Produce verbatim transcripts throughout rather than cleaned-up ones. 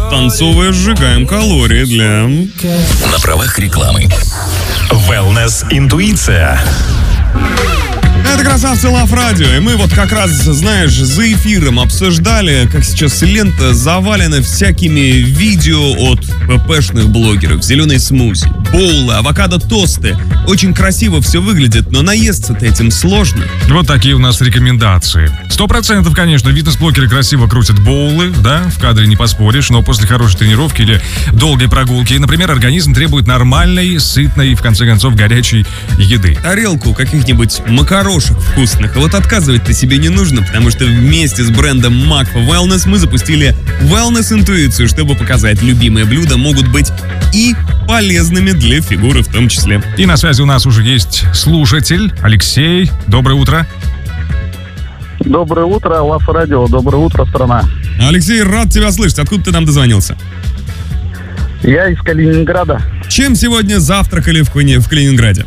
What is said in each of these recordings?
Подтанцовывая, сжигаем калории для... На правах рекламы. Wellness Интуиция. Это красавцы Love Radio. И мы вот как раз, знаешь, за эфиром обсуждали, как сейчас лента завалена всякими видео от ппшных блогеров. Зеленый смузи, боулы, авокадо-тосты. Очень красиво все выглядит, но наесться-то этим сложно. Вот такие у нас рекомендации. Сто процентов, конечно, фитнес-блогеры красиво крутят боулы, да, в кадре не поспоришь, но после хорошей тренировки или долгой прогулки, например, организм требует нормальной, сытной и, в конце концов, горячей еды. Тарелку каких-нибудь макарошек вкусных. А вот отказывать-то себе не нужно, потому что вместе с брендом Макфа Wellness мы запустили Wellness Интуицию, чтобы показать, любимые блюда могут быть и полезными для фигуры в том числе. И на связи у нас уже есть слушатель Алексей. Доброе утро. Доброе утро, Love Radio. Доброе утро, страна. Алексей, рад тебя слышать. Откуда ты нам дозвонился? Я из Калининграда. Чем сегодня завтракали в, Кали- в Калининграде?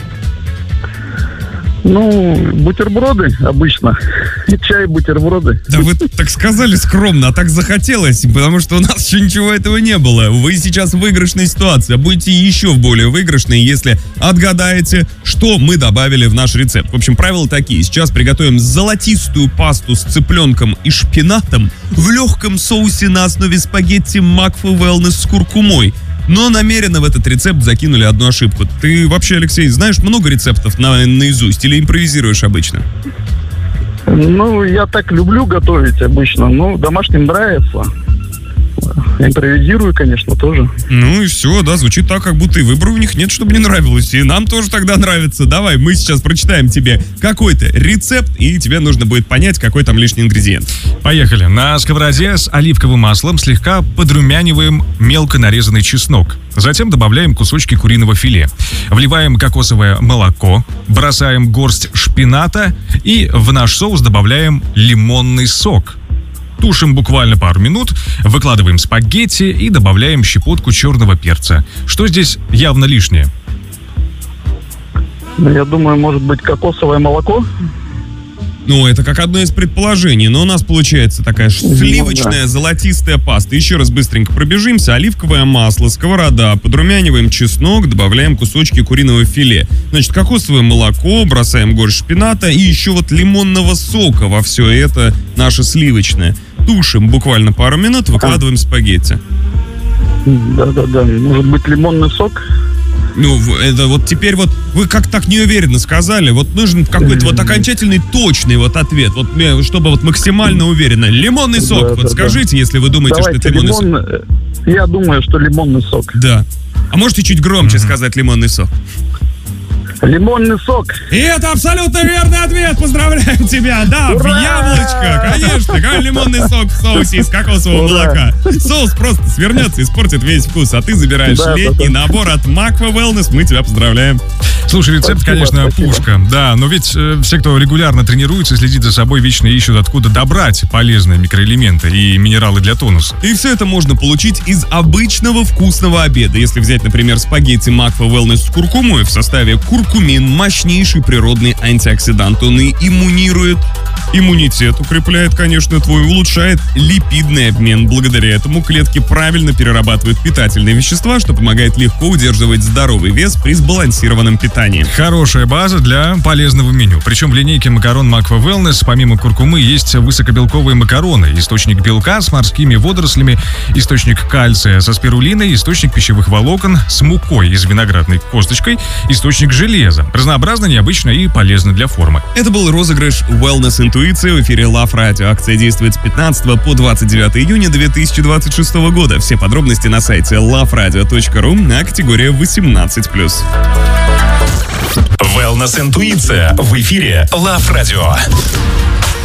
Ну, бутерброды обычно. И чай, бутерброды. Да вы так сказали скромно, а так захотелось, потому что у нас еще ничего этого не было. Вы сейчас в выигрышной ситуации, а будете еще в более выигрышной, если отгадаете, что мы добавили в наш рецепт. В общем, правила такие. Сейчас приготовим золотистую пасту с цыпленком и шпинатом в легком соусе на основе спагетти Макфа Wellness с куркумой. Но намеренно в этот рецепт закинули одну ошибку. Ты вообще, Алексей, знаешь много рецептов на, наизусть или импровизируешь обычно? Ну, я так люблю готовить обычно. Ну, домашним нравится. Импровизирую, конечно, тоже. Ну и все, да, звучит так, как будто и выбора у них нет, чтобы не нравилось. И нам тоже тогда нравится. Давай, мы сейчас прочитаем тебе какой-то рецепт, и тебе нужно будет понять, какой там лишний ингредиент. Поехали. На сковороде с оливковым маслом слегка подрумяниваем мелко нарезанный чеснок. Затем добавляем кусочки куриного филе. Вливаем кокосовое молоко, бросаем горсть шпината и в наш соус добавляем лимонный сок. Тушим буквально пару минут, выкладываем спагетти и добавляем щепотку черного перца. Что здесь явно лишнее? Я думаю, может быть, кокосовое молоко. Ну, это как одно из предположений, но у нас получается такая сливочная золотистая паста. Еще раз быстренько пробежимся. Оливковое масло, сковорода, подрумяниваем чеснок, добавляем кусочки куриного филе. Значит, кокосовое молоко, бросаем горсть шпината и еще вот лимонного сока во все это наше сливочное. Тушим буквально пару минут, выкладываем спагетти. Да-да-да, может быть, лимонный сок? Ну, это вот теперь вот вы как так неуверенно сказали, вот нужен какой-то вот окончательный точный вот ответ, вот чтобы вот максимально уверенно. Лимонный сок, да, вот да, скажите, да. Если вы думаете, давайте, что это лимонный лимон... сок. Я думаю, что лимонный сок. Да. А можете чуть громче mm-hmm. сказать лимонный сок? Лимонный сок. И это абсолютно верный ответ. Поздравляем тебя. Да, ура! В яблочко. Конечно. Как лимонный сок в соусе из кокосового ура! Молока. Соус просто свернется, испортит весь вкус. А ты забираешь да, летний да, да. набор от Макфа Wellness. Мы тебя поздравляем. Слушай, рецепт, спасибо, конечно, спасибо. Пушка. Да, но ведь э, все, кто регулярно тренируется, следит за собой, вечно ищут, откуда добрать полезные микроэлементы и минералы для тонуса. И все это можно получить из обычного вкусного обеда. Если взять, например, спагетти Макфа Wellness с куркумой в составе куркумы, Куркумин – мощнейший природный антиоксидант. Он и иммунирует, иммунитет укрепляет, конечно, твой, улучшает липидный обмен. Благодаря этому клетки правильно перерабатывают питательные вещества, что помогает легко удерживать здоровый вес при сбалансированном питании. Хорошая база для полезного меню. Причем в линейке макарон Макфа Wellness помимо куркумы есть высокобелковые макароны. Источник белка с морскими водорослями, источник кальция со спирулиной, источник пищевых волокон с мукой и с виноградной косточкой, источник железа. Разнообразно, необычно и полезно для формы. Это был розыгрыш Wellness Интуиция в эфире Love Radio. Акция действует с пятнадцатого по двадцать девятое июня две тысячи двадцать шестого года. Все подробности на сайте лав радио точка ру, на категория восемнадцать плюс. Wellness Интуиция в эфире Love Radio.